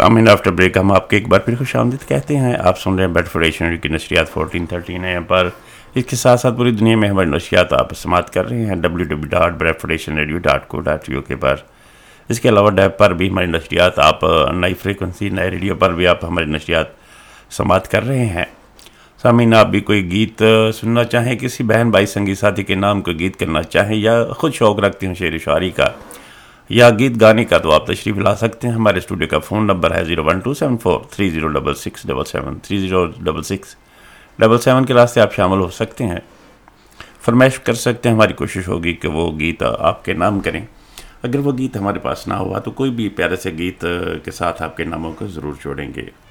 सामने after break हम आपके एक बार फिर खुशामदीद कहते हैं। आप सुन रहे हैं बेडफोर्ड एशियन की नशरियात 1413 पर। इसके साथ साथ पूरी दुनिया में हमारी नशरियात आप समात कर रहे हैं www.bedfordationradio.co.uk पर। इसके अलावा डैब पर भी हमारी नशरियात आप नई फ्रीक्वेंसी नए रेडियो पर भी आप हमारी नशरियात समात कर रहे हैं। सामीन, आप भी कोई गीत सुनना चाहें, किसी बहन भाई संगीत साथी के नाम कोई गीत करना चाहें या ख़ुद शौक़ रखते हैं शेर शायरी का या गीत गाने का, तो आप तशरीफ़ ला सकते हैं। हमारे स्टूडियो का फ़ोन नंबर है 01274306677 306677 के रास्ते आप शामिल हो सकते हैं, फरमाइश कर सकते हैं। हमारी कोशिश होगी कि वो गीत आपके नाम करें। अगर वो गीत हमारे पास ना हुआ तो कोई भी प्यारे से गीत के साथ आपके नामों को ज़रूर जोड़ेंगे।